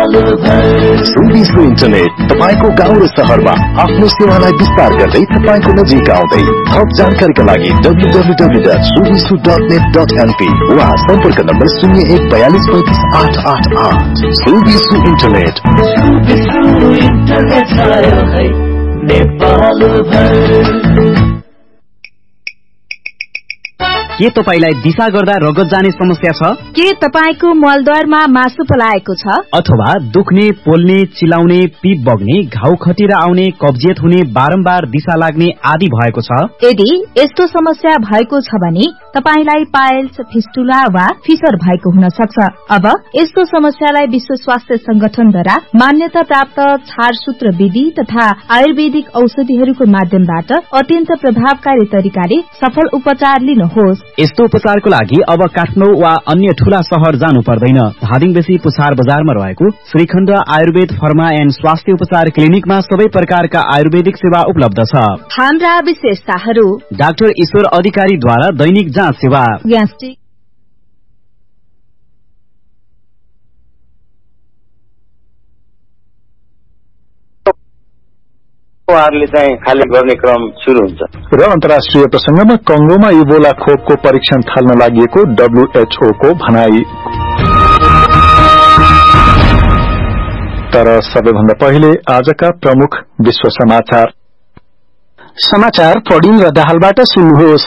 सुबिसो internet तपाईको गाउँ र शहरमा आफ्नो सेवालाई विस्तार गर्दै तपाईको नजिक आउँदै। थप जानकारीका लागि www.subisu.net.np वा सम्पर्क नम्बर 0142358888। सुबिसो इन्टरनेट नेपाल भर। के तपाईलाई दिशा गर्दा रगत जाने समस्या छ? के तपाईको मलद्वारमा मासु पलाएको छ? अथवा दुख्ने, पोल्ने, चिलाउने, पिप बग्ने, घाउ खटिरा आउने, कब्जियत हुने, बारम्बार दिशा लाग्ने आदि भएको छ? यदि यस्तो समस्या भएको छ भने तपाईलाई पाइल्स, फिस्टुला वा फिसर भएको हुन सक्छ। अब यस्तो समस्यालाई विश्व स्वास्थ्य संगठनद्वारा मान्यता प्राप्त छारसूत्र विधि तथा आयुर्वेदिक औषधिहरूको माध्यमबाट अत्यन्त प्रभावकारी तरिकाले सफल उपचार लिनुहोस्। यस्तो उपचारको लागि अब काठमाडौँ वा अन्य ठूला शहर जानु पर्दैन। धादिङबेसी पुछार बजारमा रहेको श्रीखण्ड आयुर्वेद फर्मा एन्ड स्वास्थ्य उपचार क्लिनिकमा सबै प्रकारका आयुर्वेदिक सेवा उपलब्ध छ। हाम्रा विशेषताहरू: डाक्टर ईश्वर अधिकारीद्वारा दैनिक जाँच सेवा, ग्यास्ट्रिक, उहाँहरूले चाहिँ खाली गर्ने क्रम सुरु हुन्छ। र अन्तर्राष्ट्रिय प्रसंगमा कंगोमा इबोला खोपको परीक्षण थाल्न लागि WHO को भनाई। तर सबैभन्दा पहिले आजका प्रमुख विश्व समाचार पढिन र दाहालबाट सुन्नुहोस्।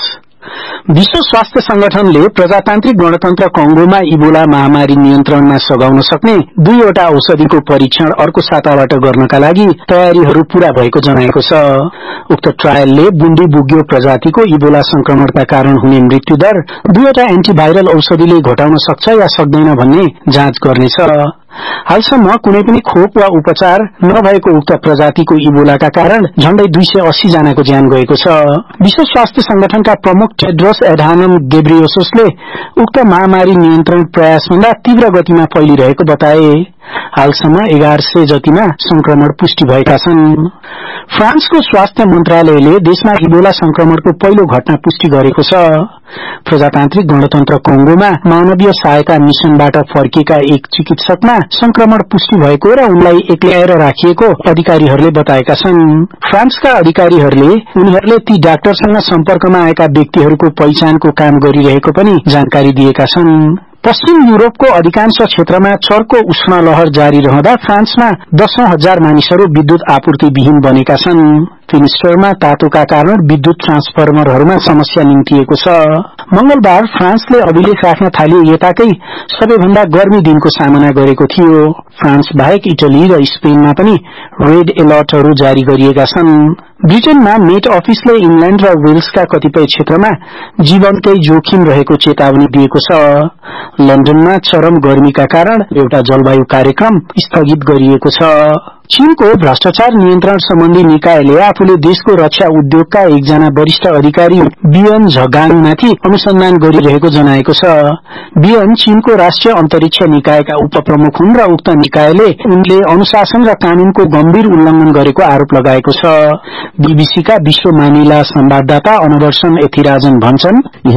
विश्व स्वास्थ्य संगठनले प्रजातान्त्रिक गणतन्त्र कंगोमा इबोला महामारी नियन्त्रणमा सघाउन सक्ने 2वटा औषधिको परीक्षण अर्को साताबाट गर्नका लागि तयारीहरू पूरा भएको जनाएको छ। उक्त ट्रायलले बुन्डीबुग्यो प्रजातिको इबोला संक्रमणका कारण हुने मृत्युदर 2वटा एन्टिभाइरल औषधिले घटाउन सक्छ या सक्दैन भन्ने जाँच गर्नेछ। हालसम्म कुनै पनि खोप वा उपचार नभएको उक्त प्रजातिको इबोलाका कारण झण्डै 280 जनाको ज्यान गएको छ। विश्व स्वास्थ्य संगठनका प्रमुख टेड्रोस एडानम गेब्रियोससले उक्त महामारी नियन्त्रण प्रयासभन्दा तीव्र गतिमा फैलिरहेको बताए। हालसम्म 1100 जतिमा संक्रमण पुष्टि भएका छन्। फ्रान्सको स्वास्थ्य मन्त्रालयले देशमा इबोला संक्रमणको पहिलो घटना पुष्टि गरेको छ। प्रजातान्त्रिक गणतन्त्र कंगोमा मानवीय सहायता मिशनबाट फर्किएका एक चिकित्सकमा संक्रमण पुष्टि भएको र उनलाई एक्ल्याएर राखिएको अधिकारीहरूले बताएका छन्। फ्रान्सका अधिकारीहरूले उनीहरूले ती डाक्टरसँग सम्पर्कमा आएका व्यक्तिहरूको पहिचानको काम गरिरहेको पनि जानकारी दिएका छन्। पश्चिम युरोपको अधिकांश क्षेत्रमा चर्को उष्ण लहर जारी रहँदा फ्रान्समा 10,000 मानिसहरू विद्युत आपूर्ति विहीन बनेका छन्। फिनिस्टरमा तातोका कारण विद्युत ट्रान्सफर्मरहरूमा समस्या निम्तिएको छ। मंगलबार फ्रान्सले अभिलेख राख्न थालिए यताकै सबैभन्दा गर्मी दिनको सामना गरेको थियो। फ्रान्स बाहेक इटली र स्पेनमा पनि रेड अलर्टहरू जारी गरिएका छन्। ब्रिटेनमा मेट अफिसले इङ्ल्याण्ड र वेल्सका कतिपय क्षेत्रमा जीवनकै जोखिम रहेको चेतावनी दिएको छ। लन्डनमा चरम गर्मीका कारण एउटा जलवायु कार्यक्रम स्थगित गरिएको छ। चीनको भ्रष्टाचार नियन्त्रण सम्बन्धी निकायले आफूले देशको रक्षा उद्योगका एकजना वरिष्ठ अधिकारी बियन झगाङमाथि अनुसन्धान गरिरहेको जनाएको छ। बियन चीनको राष्ट्रिय अन्तरिक्ष निकायका उपप्रमुख हुन् र उक्त निकायले उनले अनुशासन र कानूनको गम्भीर उल्लंघन गरेको आरोप लगाएको छ। बीबीसीका विश्व मामिला संवाददाता अनवर्सन एथिराजन भन्छन्,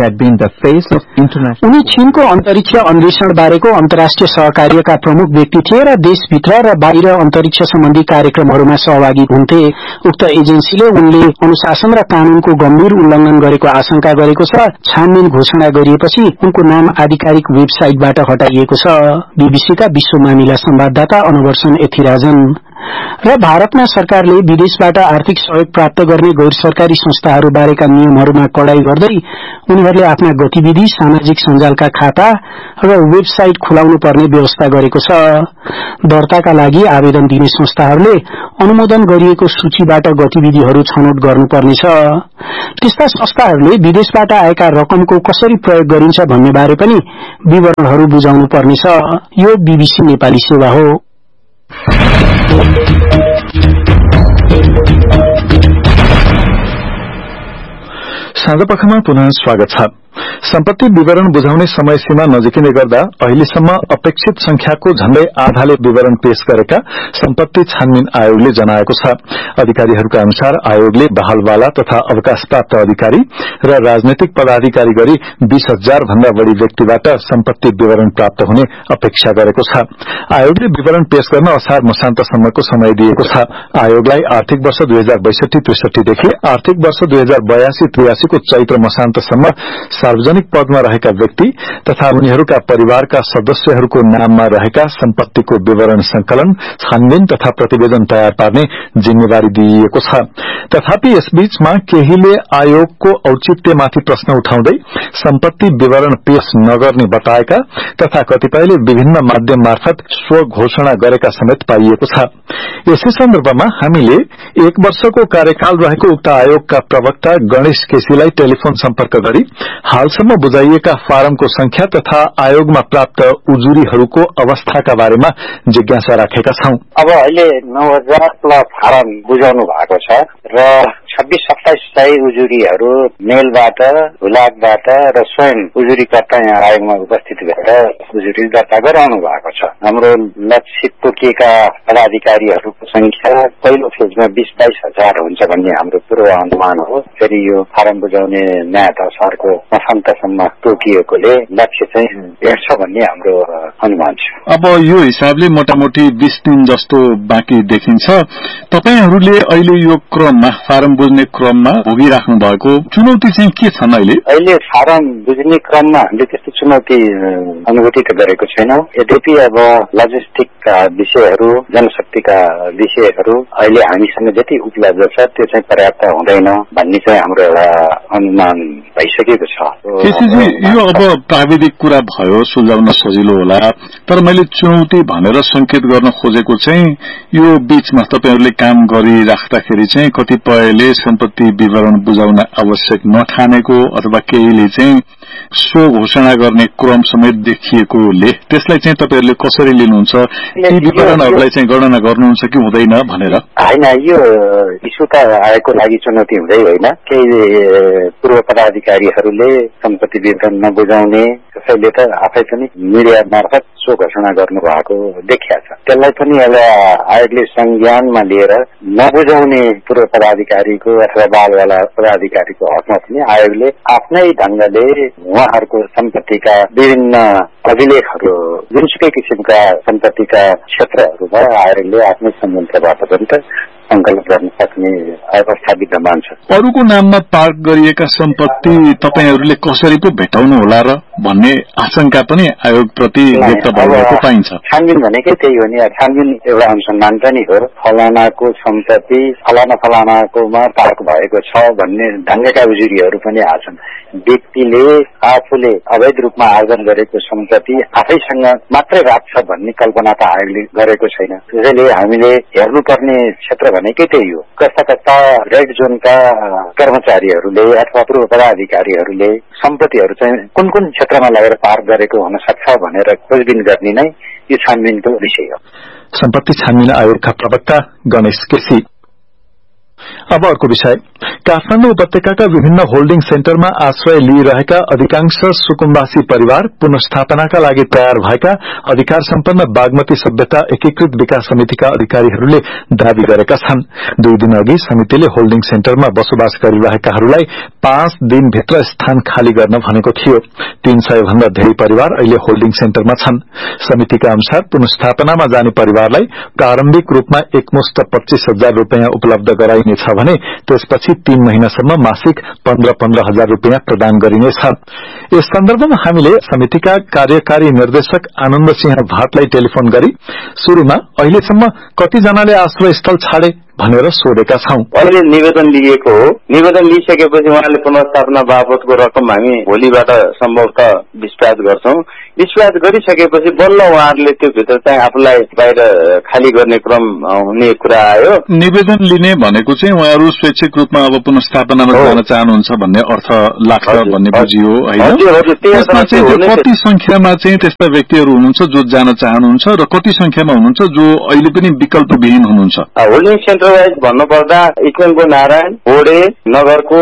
उनी चीनको अन्तरिक्ष अन्वेषण बारेको अन्तर्राष्ट्रिय सहकार्यका प्रमुख व्यक्ति थिए र देशभित्र र बाहिर अन्तरिक्ष सम्बन्धी कार्यक्रमहरूमा सहभागी हुन्थे। उक्त एजेन्सीले उनले अनुशासन र कानूनको गम्भीर उल्लंघन गरेको आशंका गरेको छ। छानबिन घोषणा गरिएपछि उनको नाम आधिकारिक वेबसाइटबाट हटाइएको छ। बीबीसीका विश्व मामिला संवाददाता अनवर्सन एथिराजन। र भारतमा सरकारले विदेशबाट आर्थिक सहयोग प्राप्त गर्ने गैर सरकारी संस्थाहरू बारेका नियमहरूमा कडाई गर्दै उनीहरूले आफ्ना गतिविधि, सामाजिक सञ्जालका खाता र वेबसाइट खुलाउनु पर्ने व्यवस्था गरेको छ। दर्ताका लागि आवेदन दिने संस्थाहरूले अनुमोदन गरिएको सूचीबाट गतिविधिहरू छनौट गर्नुपर्नेछ। त्यस्ता संस्थाहरूले विदेशबाट आएका रकमको कसरी प्रयोग गरिन्छ भन्ने बारे पनि विवरणहरू बुझाउनु पर्नेछ। यो बीबीसी नेपाली सेवा हो। साँझपखमा पुनः स्वागत छ। सम्पत्ति विवरण बुझाउने समय सीमा नजिकिने गर्दा अहिलेसम्म अपेक्षित संख्याको झण्डै आधाले विवरण पेश गरेका सम्पत्ति छानबिन आयोगले जनाएको छ। अधिकारीहरूका अनुसार आयोगले बहालवाला तथा अवकाशप्राप्त अधिकारी र राजनैतिक पदाधिकारी गरी 20,000 भन्दा बढ़ी व्यक्तिबाट सम्पत्ति विवरण प्राप्त हुने अपेक्षा गरेको छ। आयोगले विवरण पेश गर्न असार मसान्तसम्मको समय दिएको छ। आयोगलाई आर्थिक वर्ष 2062-63 देखि आर्थिक वर्ष 2082-83 को चैत्र मसान्तसम्म सार्वजनिक पदमा रहेका व्यक्ति तथा उनीहरूका परिवारका सदस्यहरूको नाममा रहेका सम्पत्तिको विवरण संकलन, छानबिन तथा प्रतिवेदन तयार पार्ने जिम्मेवारी दिइएको छ। तथापि यसबीचमा केहीले आयोगको औचित्यमाथि प्रश्न उठाउँदै सम्पत्ति विवरण पेश नगर्ने बताएका तथा कतिपयले विभिन्न माध्यम मार्फत स्वघोषणा गरेका समेत पाइएको छ। यसै सन्दर्भमा हामीले 1 वर्षको कार्यकाल रहेको उक्त आयोगका प्रवक्ता गणेश केसीलाई टेलिफोन सम्पर्क गरी हालसम्म बुझाइएका फारमको संख्या तथा आयोगमा प्राप्त उजुरीहरूको अवस्थाका बारेमा जिज्ञासा राखेका छौं। अब अहिले 9,000 प्लस फारम बुझाउनु भएको छ र 26-27 सय उजुरीहरू मेलबाट, हुलाकबाट र स्वयं उजुरीकर्ता यहाँ आयोगमा उपस्थित भएर उजुरी दर्ता गराउनु भएको छ। हाम्रो लक्षित तोकिएका पदाधिकारीहरूको संख्या पहिलो फेजमा 20-22 हजार हुन्छ भन्ने हाम्रो पूर्व अनुमान हो। फेरि यो फारम बुझाउने म्याद असारको मसान्तसम्म तोकिएकोले लक्ष्य चाहिँ भेट्छ भन्ने हाम्रो अनुमान छ। अब यो हिसाबले मोटामोटी 20 दिन जस्तो बाँकी देखिन्छ। तपाईहरूले अहिले यो क्रममा फारम बुझ्ने क्रममा भोगिराख्नु भएको चुनौती चाहिँ के छन्? अहिले फारम बुझ्ने क्रममा हामीले त्यस्तो चुनौती अनुभूति त गरेको छैनौं। यद्यपि अब लजिस्टिकका विषयहरू, जनशक्तिका विषयहरू अहिले हामीसँग जति उपलब्ध छ त्यो चाहिँ पर्याप्त हुँदैन भन्ने चाहिँ हाम्रो एउटा अनुमान भइसकेको छ। यो अब प्राविधिक कुरा भयो, सुल्झाउन सजिलो होला, तर मैले चुनौती भनेर संकेत गर्न खोजेको चाहिँ यो बीचमा तपाईहरूले काम गरिराख्दाखेरि चाहिँ कतिपयले सम्पत्ति विवरण बुझाउन आवश्यक नठानेको अथवा केहीले चाहिँ स्व घोषणा गर्ने क्रम समेत देखिएकोले त्यसलाई चाहिँ तपाईहरूले कसरी लिनुहुन्छ? ती विवरणहरूलाई चाहिँ गणना गर्नुहुन्छ कि हुँदैन भनेर? होइन, यो इस्यु त आएको लागि चुनौती हुँदै होइन। केही पूर्व पदाधिकारीहरूले सम्पत्ति विवरण नबुझाउने, कसैले त आफै पनि मिडिया मार्फत स्व घोषणा गर्नु भएको देखिया छ। त्यसलाई पनि अब आयोगले संज्ञानमा लिएर नबुझाउने पूर्व पदाधिकारीको अथवा बालवाला पदाधिकारीको हकमा पनि आयोगले आफ्नै ढंगले उहाँहरूको सम्पत्तिका विभिन्न अभिलेखहरू, जुनसुकै किसिमका सम्पत्तिका क्षेत्रहरूमा आयोगले आफ्नै संयन्त्रबाट पनि त संकलन गर्न सक्ने अवस्था विद्यमान छ। अरूको नाममा पार्क गरिएका सम्पत्ति तपाईहरूले कसरी पो भेटाउनु होला र भन्ने आशंका पनि आयोगप्रति व्यक्त भएको पाइन्छ। छानबिन भनेकै त्यही हो नि। छानबिन एउटा अनुसन्धान पनि हो। फलानाको सम्पत्ति फलानाकोमा पार्क भएको छ भन्ने ढंगका उजुरीहरू पनि आछन्। व्यक्तिले आफूले अवैध रूपमा आर्जन गरेको सम्पत्ति आफैसँग मात्रै राख्छ भन्ने कल्पना त आयोगले गरेको छैन। त्यसैले हामीले हेर्नुपर्ने क्षेत्र भनेकै त्यही हो। कस्ता कस्ता रेड जोनका कर्मचारीहरूले अथवा पूर्व पदाधिकारीहरूले सम्पत्तिहरू चाहिँ कुन कुन क्षेत्रमा लगेर पार्क गरेको हुन सक्छ भनेर खोजबिन गर्ने नै यो छानबिनको विषय हो। सम्पत्ति छानबिन आयोगका प्रवक्ता गणेश केसी। अब अर्को विषय, काठमाडौँ उपत्यकाका विभिन्न होल्डिङ सेन्टरमा आश्रय लिइरहेका अधिकांश सुकुम्बासी परिवार पुनर्स्थापनाका लागि तयार भएका अधिकार सम्पन्न बागमती सभ्यता एकीकृत विकास समितिका अधिकारीहरूले दावी गरेका छन्। 2 दिन अघि समितिले होल्डिङ सेन्टरमा बसोबास गरिरहेकाहरूलाई 5 दिनभित्र स्थान खाली गर्न भनेको थियो। 300 भन्दा धेरै परिवार अहिले होल्डिङ सेन्टरमा छन्। समितिका अनुसार पुनर्स्थापनामा जाने परिवारलाई प्रारम्भिक रूपमा एकमुष्ट 25,000 रूपियाँ उपलब्ध गराइनेछ भने त्यसपछि 3 महिनासम्म मासिक 15,000 रूपियाँ प्रदान गरिनेछ। यस सन्दर्भमा हामीले समितिका कार्यकारी निर्देशक आनन्द सिंह भाटलाई टेलिफोन गरी शुरूमा अहिलेसम्म कतिजनाले आश्रय स्थल छाडे भनेर सोधेका छौं। अहिले निवेदन लिएको हो। निवेदन लिइसकेपछि उहाँले पुनर्स्थापना बापतको रकम हामी भोलिबाट सम्भवतः डिस्प्याच गर्छौं। डिस्प्याच गरिसकेपछि बल्ल उहाँहरूले त्यो भित्र चाहिँ आफूलाई बाहिर खाली गर्ने क्रम हुने कुरा आयो। निवेदन लिने भनेको चाहिँ उहाँहरू स्वैच्छिक रूपमा अब पुनर्स्थापनामा जान चाहनुहुन्छ भन्ने अर्थ लाग्छ भन्ने बुझियो होइन? त्यसमा चाहिँ कति संख्यामा चाहिँ त्यस्ता व्यक्तिहरू हुनुहुन्छ जो जान चाहनुहुन्छ र कति संख्यामा हुनुहुन्छ जो अहिले पनि विकल्पविहीन हुनुहुन्छ? होल्डिङ सेन्टर वाइज भन्नुपर्दा इक्वेनको नारायण, बोडे, नगरकोट,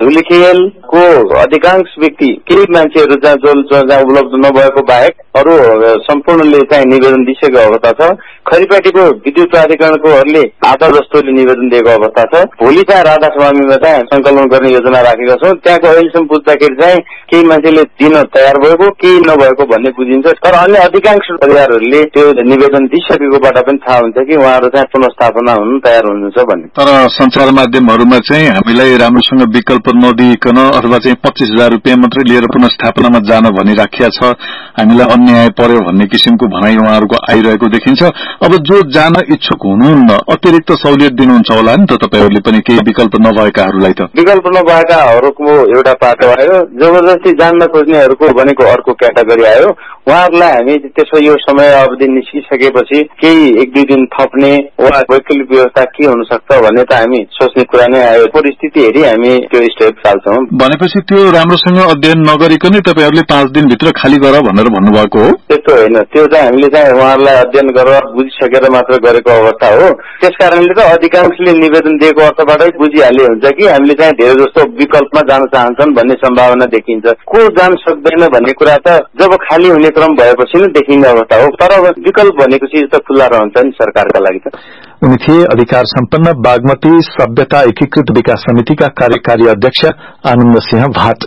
धुलिखेलको अधिकांश व्यक्ति केही मान्छेहरू जहाँ उपलब्ध नभएको बाहेक अरू सम्पूर्णले चाहिँ निवेदन दिइसकेको अवस्था छ। खरिपाटीको विद्युत प्राधिकरणकोहरूले आधा जस्तोले निवेदन दिएको अवस्था छ। भोलि चाहिँ राधास्वामीमा चाहिँ संकलन गर्ने योजना राखेका छौँ। त्यहाँको अहिलेसम्म बुझ्दाखेरि चाहिँ केही मान्छेले दिन तयार भएको केही नभएको भन्ने बुझिन्छ। तर अन्य अधिकांश परिवारहरूले त्यो निवेदन दिइसकेकोबाट पनि थाहा हुन्छ कि उहाँहरू चाहिँ पुनस्थापना हुन तयार हुनुहुन्छ भन्ने। तर सञ्चार माध्यमहरूमा चाहिँ हामीलाई राम्रोसँग विकल्प नदिइकन अथवा चाहिँ 25,000 रुपियाँ मात्रै लिएर पुनस्थापनामा जान भनिराखिया छ, हामीलाई अन्याय पर्यो भन्ने किसिमको भनाइ उहाँहरूको आइरहेको देखिन्छ। अब जो जान इच्छुक हुनुहुन्न अतिरिक्त सहुलियत दिनुहुन्छ होला नि त तपाईहरूले पनि केही विकल्प नभएकाहरूलाई? त विकल्प नभएकाहरूको एउटा पाटो आयो, जबरजस्ती जान्न खोज्नेहरूको भनेको अर्को क्याटेगोरी आयो। उहाँहरूलाई हामी त्यसो यो समय अवधि निस्किसकेपछि केही 1-2 दिन थप्ने वा वैकल्पिक व्यवस्था के हुन सक्छ भन्ने त हामी सोच्ने कुरा नै आयो। परिस्थिति हेरी हामी त्यो स्टेप चाल्छौँ। भनेपछि त्यो राम्रोसँग अध्ययन नगरिकनै तपाईहरूले 5 दिनभित्र खाली गर भनेर भन्नुभएको हो? त्यस्तो होइन, त्यो चाहिँ हामीले चाहिँ उहाँहरूलाई अध्ययन गरेर बुझिसकेर मात्र गरेको अवस्था हो। त्यसकारणले त अधिकांशले निवेदन दिएको अर्थबाटै बुझिहाले हुन्छ कि हामीले चाहिँ धेरै जस्तो विकल्पमा जान चाहन्छन् भन्ने सम्भावना देखिन्छ। को जान सक्दैन भन्ने कुरा त जब खाली हुने क्रम भएपछि नै देखिने अवस्था हो। तर विकल्प भनेको चिज त खुल्ला रहन्छ नि सरकारका लागि त। उनी थिए अधिकार सम्पन्न बागमती सभ्यता एकीकृत विकास समितिका कार्यकारी अध्यक्ष आनन्द सिंह भाट।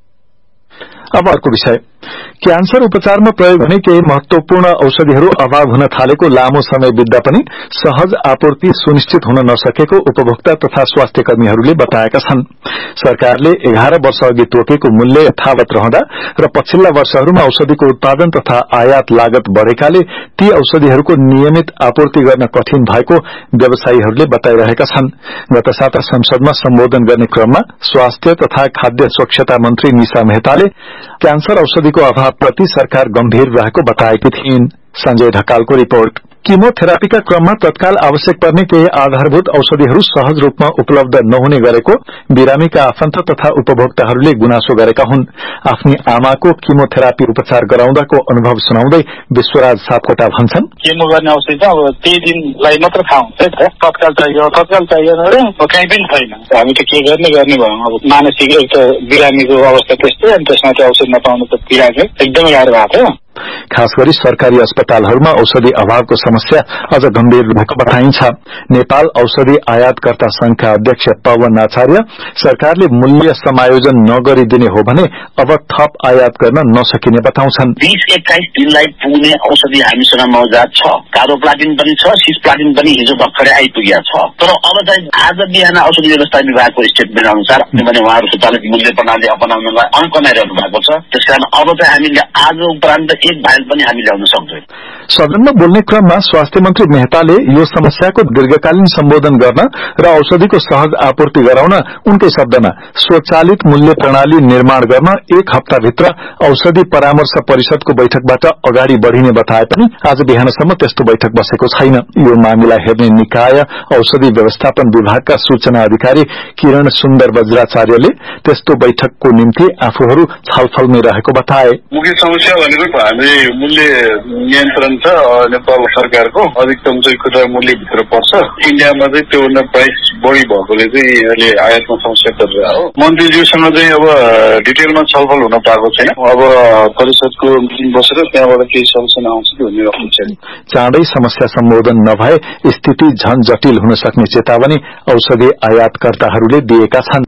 अब अर्को विषय, क्यान्सर उपचारमा प्रयोग हुने केही महत्वपूर्ण औषधिहरू अभाव हुन थालेको लामो समय बित्दा पनि सहज आपूर्ति सुनिश्चित हुन नसकेको उपभोक्ता तथा स्वास्थ्य कर्मीहरूले बताएका छन्। सरकारले 11 वर्ष अघि तोकेको मूल्य यथावत रहँदा र पछिल्ला वर्षहरूमा औषधिको उत्पादन तथा आयात लागत बढ़ेकाले ती औषधिहरूको नियमित आपूर्ति गर्न कठिन भएको व्यवसायीहरूले बताइरहेका छन्। गत साता संसदमा सम्बोधन गर्ने क्रममा स्वास्थ्य तथा खाद्य स्वच्छता मन्त्री निशा मेहताले क्यान्सर औषधिको अभावप्रति सरकार गम्भीर रहेको बताएकी थिइन्। संजय ढकालको रिपोर्ट। किमोथेरापीका क्रममा तत्काल आवश्यक पर्ने केही आधारभूत औषधिहरू सहज रूपमा उपलब्ध नहुने गरेको बिरामीका आफन्त तथा उपभोक्ताहरूले गुनासो गरेका हुन्। आफ्नी आमाको किमोथेरापी उपचार गराउँदाको अनुभव सुनाउँदै विश्वराज सापकोटा भन्छन्, केमो गर्ने औषधि त अब त्यही दिनलाई मात्र खाऊ, तत्काल चाहियो भने कहीँ पनि छैन। हामी त के गर्ने भयौँ। अब मानसिक एक त बिरामीको अवस्था त्यस्तै, अनि त्यसमा चाहिँ औषध नपाउनु त पीडा चाहिँ एकदमै गाह्रो भएको थियो। खास गरी सरकारी अस्पतालहरूमा औषधि अभावको समस्या अझ गम्भीर रहेको बताइन्छ। नेपाल औषधि आयातकर्ता संघका अध्यक्ष पवन आचार्य सरकारले मूल्य समायोजन नगरिदिने हो भने अब थप आयात गर्न नसकिने बताउँछन्। 20-21 दिनलाई पुग्ने औषधि हामीसँग मौजाद छ। कार्बोप्लाटिन पनि छ, सिस्प्लाटिन पनि हिजो भर्खरै आइपुगेको छ। तर अब चाहिँ आज बिहान औषधि व्यवस्था विभागको स्टेटमेन्ट अनुसार किनभने उहाँहरू स्वचालित मूल्य प्रणाली अपनाउनलाई अन्कमाइरहनु भएको छ। त्यसकारण अब चाहिँ हामीले आज उपरान्त एक भाइल पनि हामी ल्याउन सक्छौं। सदनमा बोल्ने क्रममा स्वास्थ्य मन्त्री मेहताले यो समस्याको दीर्घकालीन सम्बोधन गर्न र औषधिको सहज आपूर्ति गराउन उनकै शब्दमा स्वचालित मूल्य प्रणाली निर्माण गर्न 1 हप्ताभित्र औषधि परामर्श परिषदको बैठकबाट अगाडि बढ़िने बताए पनि आज बिहानसम्म त्यस्तो बैठक बसेको छैन। यो मामिला हेर्ने निकाय औषधि व्यवस्थापन विभागका सूचना अधिकारी किरण सुन्दर वज्राचार्यले त्यस्तो बैठकको निम्ति आफूहरू छलफलमै रहेको बताए। मुख्य समस्या भनेको हामी मूल्य नियन्त्रण छ नेपाल सरकारको, अधिकतम चाहिँ खुद्रा मूल्य भित्र पर्छ। इन्डियामा चाहिँ त्योभन्दा प्राइस बढी भएकोले चाहिँ अहिले आयातमा समस्या परिरहेको हो। मन्त्रीज्यूसँग चाहिँ अब डिटेलमा छलफल हुन पाएको छैन। अब परिषदको मिटिङ बसेर त्यहाँबाट केही सल्युसन आउँछ कि भन्ने अपेक्षा छ। चाँडै समस्या सम्बोधन नभए स्थिति झन जटिल हुन सक्ने चेतावनी औषधि आयातकर्ताहरूले दिएका छन्।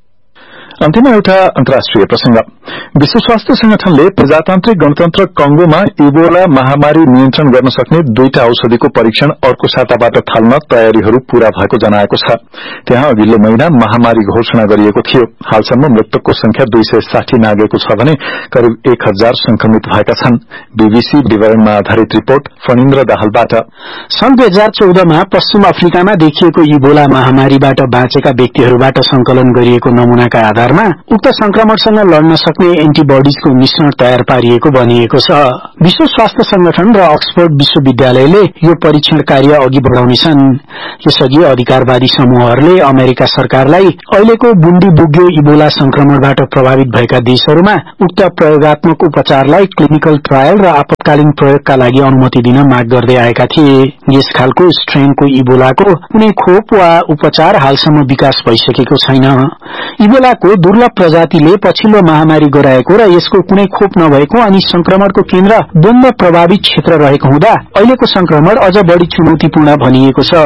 अन्त्यमा एउटा अन्तर्राष्ट्रिय प्रसंग। विश्व स्वास्थ्य संगठनले प्रजातान्त्रिक गणतन्त्र कंगोमा इबोला महामारी नियन्त्रण गर्न सक्ने 2टा औषधिको परीक्षण अर्को साताबाट थाल्न तयारीहरू पूरा भएको जनाएको छ। त्यहाँ अघिल्लो महिना महामारी घोषणा गरिएको थियो। हालसम्म मृतकको संख्या 260 नागेको छ भने करिब 1000 संक्रमित भएका छन्। बीबीसी विवरणमा आधारित रिपोर्ट फणिन्द्र दाहालबाट। सन् 2014 मा पश्चिम अफ्रिकामा देखिएको इबोला महामारीबाट बाँचेका व्यक्तिहरूबाट संकलन गरिएको नमूनाका आधारमा उक्त संक्रमणसँग लड्न सक्ने एन्टिबडीजको मिश्रण तयार पारिएको भनिएको छ। विश्व स्वास्थ्य संगठन र अक्सफोर्ड विश्वविद्यालयले यो परीक्षण कार्य अघि बढ़ाउनेछन्। यसअघि अधिकारवादी समूहहरूले अमेरिका सरकारलाई अहिलेको बुण्डी बुग्यो इबोला संक्रमणबाट प्रभावित भएका देशहरूमा उक्त प्रयोगात्मक उपचारलाई क्लिनिकल ट्रायल र आपतकालीन प्रयोगका लागि अनुमति दिन माग गर्दै आएका थिए। यस खालको स्ट्रेनको इबोलाको कुनै खोप वा उपचार हालसम्म विकास भइसकेको छैन। इबोलाको दुर्लभ प्रजातिले पछिल्लो महामारी गराएको र यसको कुनै खोप नभएको अनि संक्रमणको केन्द्र द्वन्द्व प्रभावित क्षेत्र रहेको हुँदा अहिलेको संक्रमण अझ बढ़ी चुनौतीपूर्ण भनिएको छ।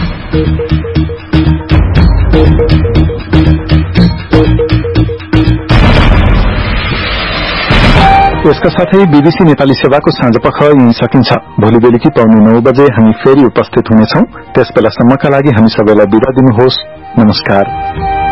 यसका साथै बीबीसी नेपाली सेवाको साँझपख यही सकिन्छ। भोलि बेलुकी पाउने 9 बजे हामी फेरि उपस्थित हुनेछौं। त्यसबेलासम्मका लागि हामी सबैलाई बिदा दिनुहोस्। नमस्कार।